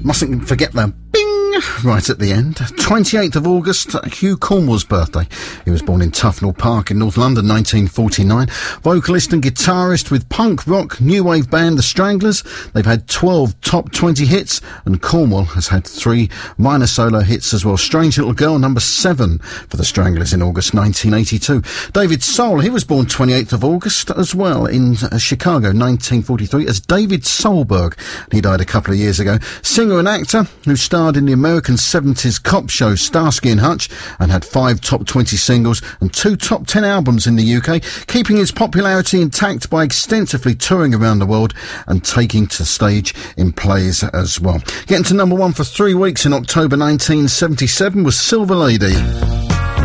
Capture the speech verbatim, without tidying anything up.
Mustn't forget the bing right at the end. twenty-eighth of August, Hugh Cornwell's birthday. He was born in Tufnell Park in North London, nineteen forty-nine. Vocalist and guitarist with punk rock new wave band The Stranglers. They've had twelve top twenty hits, and Cornwell has had three minor solo hits as well. Strange Little Girl, number seven for The Stranglers in August nineteen eighty-two. David Soul, he was born twenty-eighth of August as well in uh, Chicago, nineteen forty-three, as David Solberg. He died a couple of years ago. Singer and actor who starred in the American seventies cop show Starsky and Hutch and had five top twenty singles and two top ten albums in the U K, keeping his popularity intact by extensively touring around the world and taking to the stage in plays as well. Getting to number one for three weeks in October nineteen seventy-seven was Silver Lady.